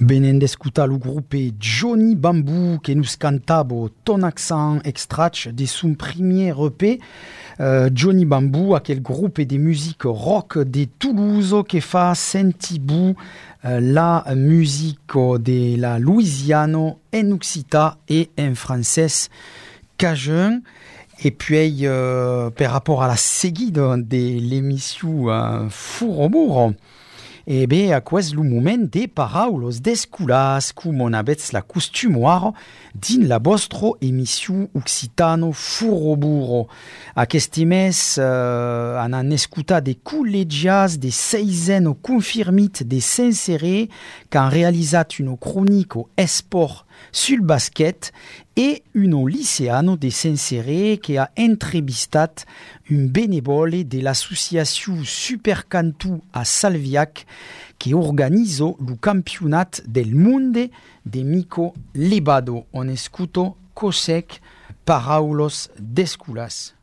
Venendo escutar lo grupo Johnny Bamboo che nous cantavo Ton accent extract de son premier EP. Johnny Bamboo, quel groupe de musique rock de Toulouse che fa sentibou la musique de la Louisiane en occitan et en français cajun. Et puis, par rapport à la seguide de l'émission Furobour, e bé, a quest lo moment de paraules d'esculas com on avets la costumoire din la vostra emissió occitano Furoburo. Aquest mes han escutat de col·legiats de 6 ans confirmit de Saint-Céré qui han realitzat una crònica esport sul basquet et un lycéano de Saint-Céré qui a entrevistat un bénévole de l'association Supercantu a Salviac qui organise le campionat del monde de Mico Levado. On escuto cosec paraulos d'esculas.